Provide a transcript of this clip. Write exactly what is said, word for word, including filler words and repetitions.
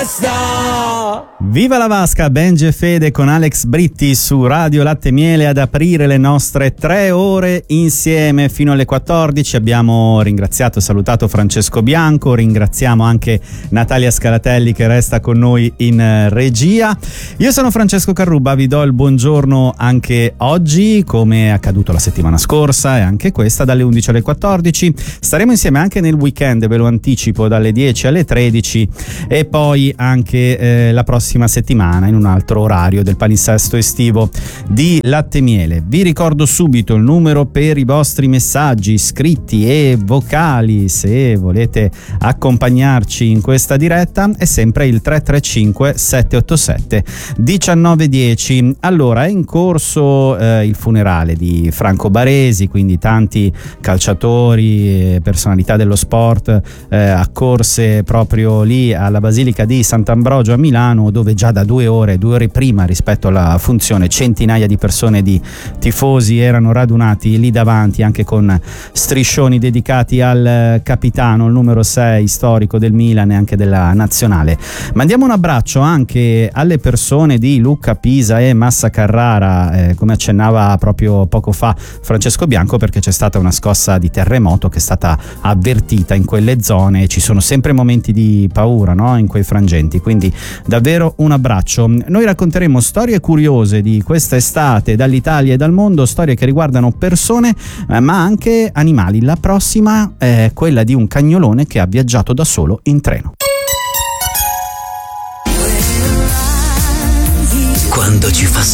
Viva la Vasca, Benji e Fede con Alex Britti su Radio Latte e Miele ad aprire le nostre tre ore insieme fino alle quattordici. Abbiamo ringraziato e salutato Francesco Bianco, ringraziamo anche Natalia Scalatelli che resta con noi in regia. Io sono Francesco Carrubba, vi do il buongiorno anche oggi, come è accaduto la settimana scorsa e anche questa, dalle undici alle quattordici. Staremo insieme anche nel weekend, ve lo anticipo, dalle dieci alle tredici, e poi anche eh, la prossima settimana in un altro orario del palinsesto estivo di Latte e Miele. Vi ricordo subito il numero per i vostri messaggi scritti e vocali, se volete accompagnarci in questa diretta, è sempre il tre tre cinque sette otto sette uno nove uno zero. Allora, è in corso eh, il funerale di Franco Baresi, quindi tanti calciatori e personalità dello sport eh, accorse proprio lì alla Basilica di Sant'Ambrogio a Milano, dove già da due ore, due ore prima rispetto alla funzione, centinaia di persone, di tifosi erano radunati lì davanti, anche con striscioni dedicati al capitano, il numero sei storico del Milan e anche della nazionale. Mandiamo un abbraccio anche alle persone di Lucca, Pisa e Massa Carrara, eh, come accennava proprio poco fa Francesco Bianco, perché c'è stata una scossa di terremoto che è stata avvertita in quelle zone e ci sono sempre momenti di paura, no? In quei frangenti, quindi davvero un abbraccio. Noi racconteremo storie curiose di questa estate dall'Italia e dal mondo, storie che riguardano persone eh, ma anche animali. La prossima è quella di un cagnolone che ha viaggiato da solo in treno. Quando ci fa